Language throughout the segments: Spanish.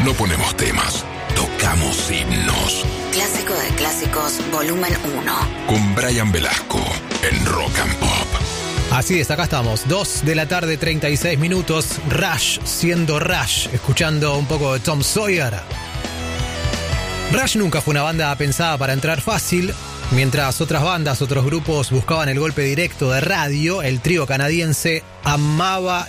No ponemos temas, tocamos himnos. Clásico de clásicos, volumen 1. Con Brian Velasco en Rock and Pop. Así es, acá estamos, 2 de la tarde, 36 minutos, Rush siendo Rush, escuchando un poco de Tom Sawyer. Rush nunca fue una banda pensada para entrar fácil. Mientras otras bandas, otros grupos buscaban el golpe directo de radio, el trío canadiense armaba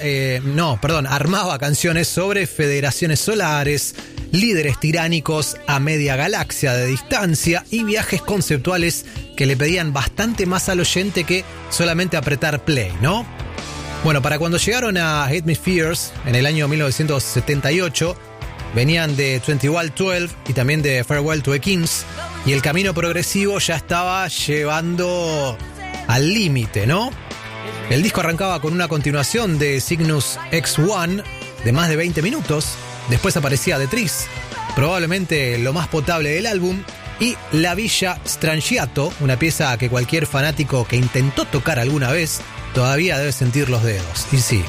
canciones sobre federaciones solares, líderes tiránicos a media galaxia de distancia y viajes conceptuales que le pedían bastante más al oyente que solamente apretar play, ¿no? Bueno, para cuando llegaron a Hate Me Fierce en el año 1978, venían de 2112 y también de Farewell to the Kings, y el camino progresivo ya estaba llevando al límite, ¿no? El disco arrancaba con una continuación de Cygnus X1 de más de 20 minutos. Después aparecía The Trees, probablemente lo más potable del álbum, y La Villa Strangiato, una pieza que cualquier fanático que intentó tocar alguna vez todavía debe sentir los dedos. Y sí,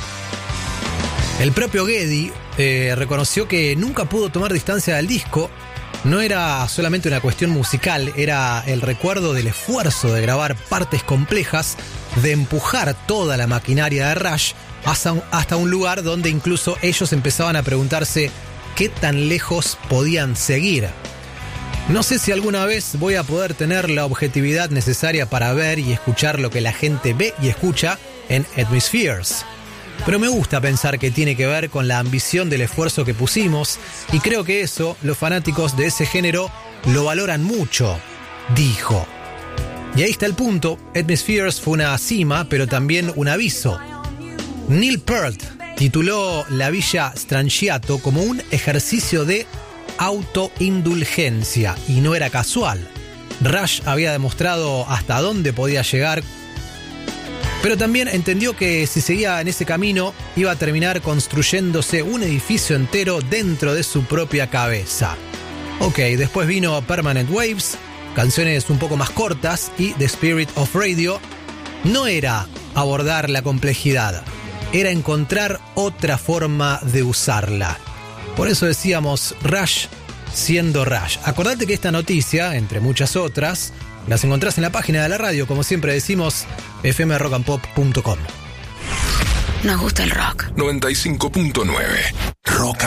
el propio Geddy reconoció que nunca pudo tomar distancia del disco. No era solamente una cuestión musical, era el recuerdo del esfuerzo de grabar partes complejas, de empujar toda la maquinaria de Rush hasta un lugar donde incluso ellos empezaban a preguntarse qué tan lejos podían seguir. No sé si alguna vez voy a poder tener la objetividad necesaria para ver y escuchar lo que la gente ve y escucha en Atmospheres, pero me gusta pensar que tiene que ver con la ambición del esfuerzo que pusimos, y creo que eso, los fanáticos de ese género lo valoran mucho, dijo. Y ahí está el punto. Atmospheres fue una cima, pero también un aviso. Neil Peart tituló La Villa Strangiato como un ejercicio de autoindulgencia, y no era casual. Rush había demostrado hasta dónde podía llegar, pero también entendió que si seguía en ese camino iba a terminar construyéndose un edificio entero dentro de su propia cabeza. Ok, después vino Permanent Waves, canciones un poco más cortas, y The Spirit of Radio. No era abordar la complejidad, era encontrar otra forma de usarla. Por eso decíamos Rush siendo Rush. Acordate que esta noticia, entre muchas otras, las encontrás en la página de la radio, como siempre decimos, fmrockandpop.com. Nos gusta el rock. 95.9 Rock